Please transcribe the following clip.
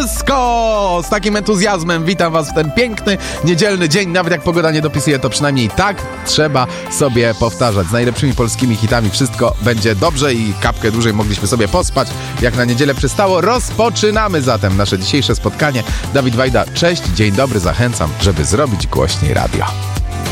Polsko! Z takim entuzjazmem witam was w ten piękny, niedzielny dzień. Nawet jak pogoda nie dopisuje, to przynajmniej tak trzeba sobie powtarzać. Z najlepszymi polskimi hitami wszystko będzie dobrze i kapkę dłużej mogliśmy sobie pospać, jak na niedzielę przystało. Rozpoczynamy zatem nasze dzisiejsze spotkanie. Dawid Wajda, cześć, dzień dobry, zachęcam, żeby zrobić głośniej radio.